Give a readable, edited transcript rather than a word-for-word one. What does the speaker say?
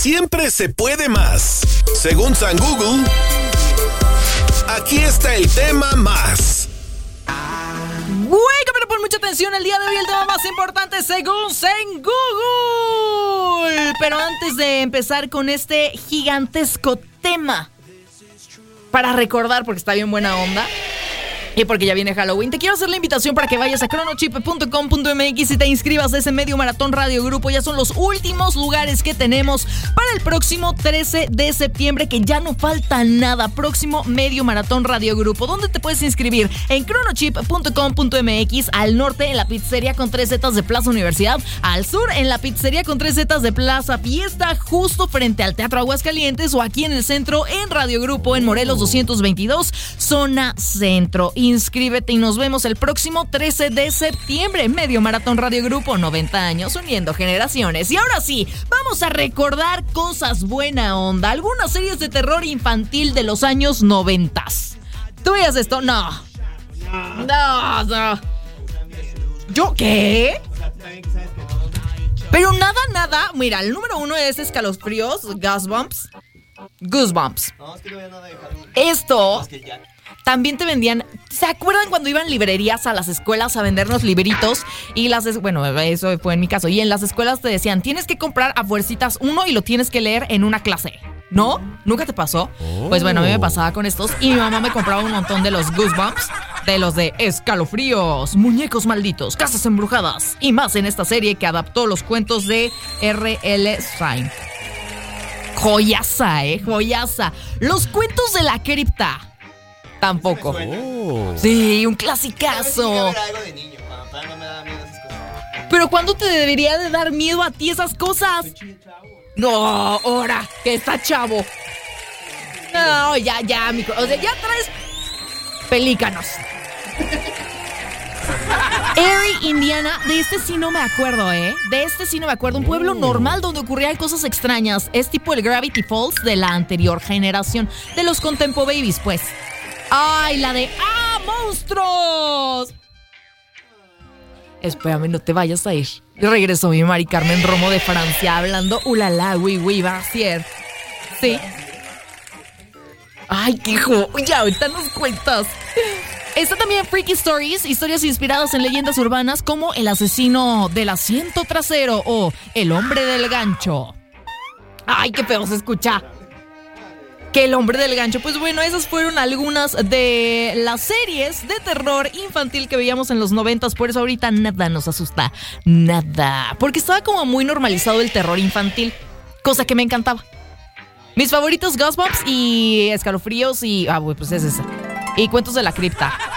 siempre se puede más. Según San Google, aquí está el tema más. Pero pon mucha atención, el día de hoy el tema más importante según San Google. Pero antes de empezar con este gigantesco tema, para recordar, porque está bien buena onda y porque ya viene Halloween, te quiero hacer la invitación para que vayas a chronochip.com.mx y te inscribas a ese medio maratón Radio Grupo. Ya son los últimos lugares que tenemos para el próximo 13 de septiembre, que ya no falta nada. Próximo medio maratón Radio Grupo. ¿Dónde te puedes inscribir? En chronochip.com.mx. Al norte, en la pizzería con 3 Zetas de Plaza Universidad. Al sur, en la pizzería con 3 Zetas de Plaza Fiesta, justo frente al Teatro Aguascalientes, o aquí en el centro, en Radio Grupo, en Morelos 222, zona centro. Inscríbete y nos vemos el próximo 13 de septiembre. Medio Maratón Radio Grupo, 90 años uniendo generaciones. Y ahora sí, vamos a recordar cosas buena onda. Algunas series de terror infantil de los años 90. ¿Tú veías esto? No. ¿Yo qué? Pero nada. Mira, el número 1 es Escalofríos, Goosebumps. Esto... También te vendían, ¿se acuerdan cuando iban librerías a las escuelas a vendernos libritos? Y bueno, eso fue en mi caso. Y en las escuelas te decían, tienes que comprar a fuercitas uno y lo tienes que leer en una clase. ¿No? ¿Nunca te pasó? Pues bueno, a mí me pasaba con estos. Y mi mamá me compraba un montón de los Goosebumps, de los de Escalofríos, Muñecos Malditos, Casas Embrujadas y más en esta serie que adaptó los cuentos de R.L. Stine. Joyaza, joyaza. Los cuentos de la cripta. Tampoco. Sí, un clasicazo. Pero ¿cuándo te debería de dar miedo a ti esas cosas? No, ahora que está chavo. No, ya, o sea, ya traes pelícanos. Erie, Indiana, de este sí no me acuerdo, un pueblo normal donde ocurrían cosas extrañas. Es tipo el Gravity Falls de la anterior generación, de los Contempo Babies, pues. ¡Ay, la de monstruos! Espérame, no te vayas a ir. Regresó mi Mari Carmen Romo de Francia hablando ulala, oui, va a ser. Sí. Ay, qué joya, ahorita nos cuentas. Está también Freaky Stories, historias inspiradas en leyendas urbanas como el asesino del asiento trasero o el hombre del gancho. Ay, qué feo se escucha. Que el hombre del gancho. Pues bueno, esas fueron algunas de las series de terror infantil que veíamos en los 90s. Por eso ahorita nada nos asusta. Nada. Porque estaba como muy normalizado el terror infantil. Cosa que me encantaba. Mis favoritos, Goosebumps y Escalofríos y... pues es esa. Y Cuentos de la Cripta.